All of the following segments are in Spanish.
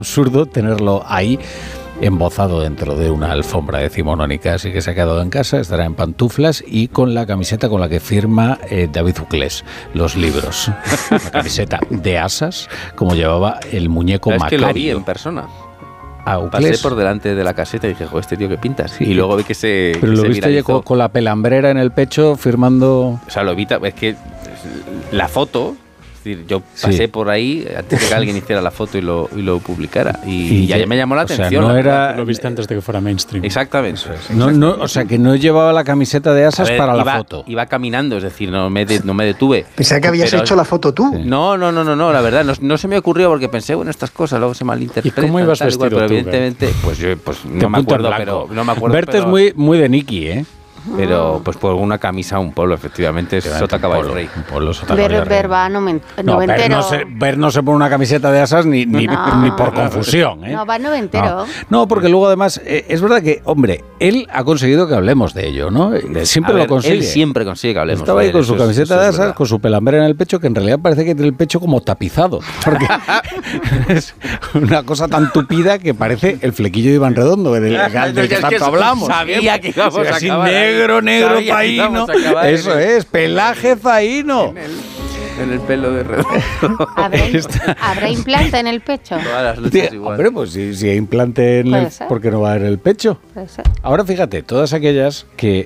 absurdo tenerlo ahí embozado dentro de una alfombra decimonónica, así que se ha quedado en casa, estará en pantuflas y con la camiseta con la que firma David Uclés los libros. Una camiseta de asas, como llevaba el muñeco Macario. Es que lo vi en persona. Pasé por delante de la caseta y dije, joder, este tío, ¿qué pintas? Sí. Y luego vi que se Pero lo viste con la pelambrera en el pecho firmando... O sea, lo vi, es que la foto... Es decir, yo pasé por ahí antes de que alguien hiciera la foto y lo publicara. Y ya me llamó la atención. No era... Lo viste antes de que fuera mainstream. Exactamente. O sea, que no llevaba la camiseta de asas para la foto. Iba caminando, es decir, no me detuve. Pensaba que habías hecho la foto tú. Sí. No, la verdad, no se me ocurrió porque pensé, bueno, estas cosas luego se malinterpretan. ¿Y cómo ibas vestido pero tú, evidentemente, pues no me acuerdo, pero... Verte es muy de Nicky, ¿eh? Pero pues por una camisa, un polo, efectivamente, es Sota Caballo Rey. Ver va noventero. Ver no se pone una camiseta de asas ni por confusión, ¿eh? No, va noventero. No, porque luego además, es verdad que, hombre, él ha conseguido que hablemos de ello, ¿no? Siempre lo consigue. Él siempre consigue que hablemos. Estaba ahí con su camiseta de asas, con su pelambrera en el pecho, que en realidad parece que tiene el pecho como tapizado. Porque es una cosa tan tupida que parece el flequillo de Iván Redondo, del que tanto hablamos. Sabía que íbamos a acabar. Negro zaino. Eso es, pelaje zaino. En el pelo de Redondo. ¿Habrá implante en el pecho? Todas las luchas igual. Hombre, pues si hay implante en el... ¿Por qué no va en el pecho? Ahora fíjate, todas aquellas que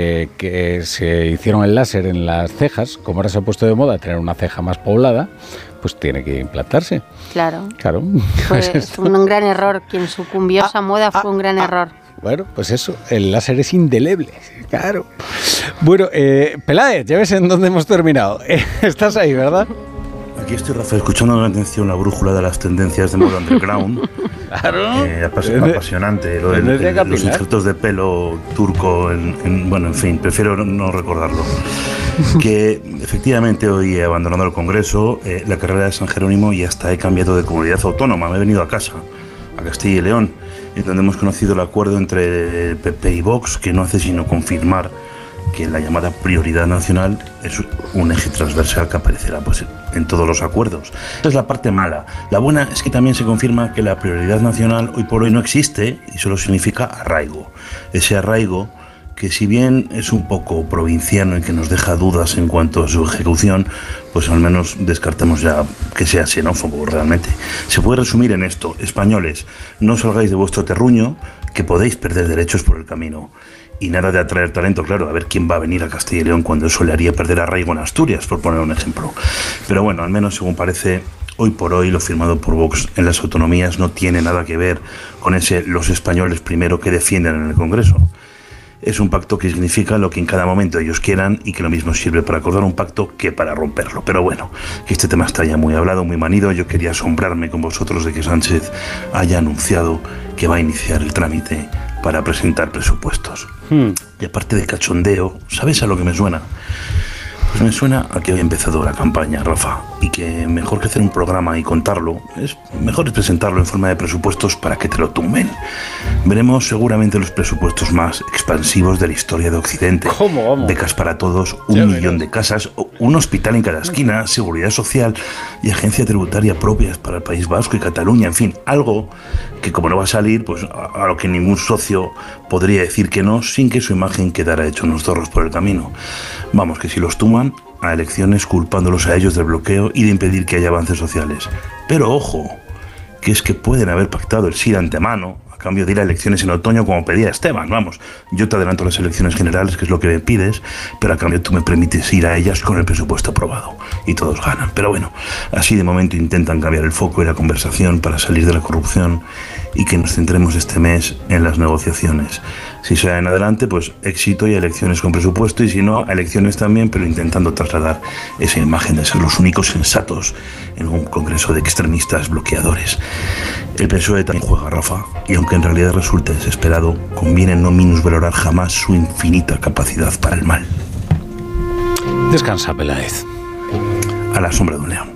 se hicieron el láser en las cejas, como ahora se ha puesto de moda tener una ceja más poblada, pues tiene que implantarse. Claro. Pues fue un gran error. Quien sucumbió a esa moda fue un gran error. Bueno, pues eso, el láser es indeleble, claro. Bueno, Peláez, ya ves en dónde hemos terminado. Estás ahí, ¿verdad? Aquí estoy, Rafa, escuchando con atención la brújula de las tendencias de moda underground. Claro. Apasionante. Los injertos de pelo turco, bueno, en fin, prefiero no recordarlo. Que efectivamente hoy he abandonado el Congreso, la carrera de San Jerónimo, y hasta he cambiado de comunidad autónoma. Me he venido a casa, a Castilla y León, en donde hemos conocido el acuerdo entre el PP y Vox, que no hace sino confirmar que la llamada prioridad nacional es un eje transversal que aparecerá pues en todos los acuerdos. Esa es la parte mala. La buena es que también se confirma que la prioridad nacional hoy por hoy no existe y solo significa arraigo. Ese arraigo que, si bien es un poco provinciano y que nos deja dudas en cuanto a su ejecución, pues al menos descartemos ya que sea xenófobo realmente. Se puede resumir en esto: españoles, no salgáis de vuestro terruño, que podéis perder derechos por el camino. Y nada de atraer talento, claro, a ver quién va a venir a Castilla y León cuando eso le haría perder arraigo en Asturias, por poner un ejemplo. Pero bueno, al menos según parece, hoy por hoy lo firmado por Vox en las autonomías no tiene nada que ver con ese los españoles primero que defienden en el Congreso. Es un pacto que significa lo que en cada momento ellos quieran, y que lo mismo sirve para acordar un pacto que para romperlo. Pero bueno, que este tema está ya muy hablado, muy manido. Yo quería asombrarme con vosotros de que Sánchez haya anunciado que va a iniciar el trámite para presentar presupuestos. Y aparte de cachondeo, ¿sabes a lo que me suena? Pues me suena a que había empezado la campaña, Rafa, y que mejor que hacer un programa y contarlo, mejor es presentarlo en forma de presupuestos para que te lo tumben. Veremos seguramente los presupuestos más expansivos de la historia de Occidente. ¿Cómo? Becas para todos, 1 millón de casas, un hospital en cada esquina, seguridad social y agencia tributaria propias para el País Vasco y Cataluña, en fin, algo que, como no va a salir, pues a lo que ningún socio podría decir que no, sin que su imagen quedara hecho unos zorros por el camino. Vamos, que si los tuman a elecciones culpándolos a ellos del bloqueo y de impedir que haya avances sociales. Pero ojo, que es que pueden haber pactado el sí de antemano a cambio de ir a elecciones en otoño, como pedía Esteban. Vamos, yo te adelanto las elecciones generales, que es lo que me pides, pero a cambio tú me permites ir a ellas con el presupuesto aprobado y todos ganan. Pero bueno, así de momento intentan cambiar el foco y la conversación para salir de la corrupción y que nos centremos este mes en las negociaciones. Si se en adelante, pues éxito y elecciones con presupuesto, y si no, elecciones también, pero intentando trasladar esa imagen de ser los únicos sensatos en un congreso de extremistas bloqueadores. El PSOE también juega, Rafa, y aunque en realidad resulte desesperado, conviene no minusvalorar jamás su infinita capacidad para el mal. Descansa, Peláez. A la sombra de un león.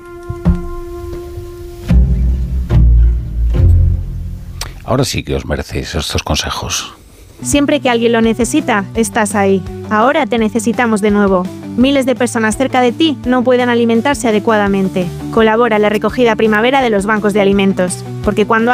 Ahora sí que os merecéis estos consejos. Siempre que alguien lo necesita, estás ahí. Ahora te necesitamos de nuevo. Miles de personas cerca de ti no pueden alimentarse adecuadamente. Colabora en la recogida primavera de los bancos de alimentos, porque cuando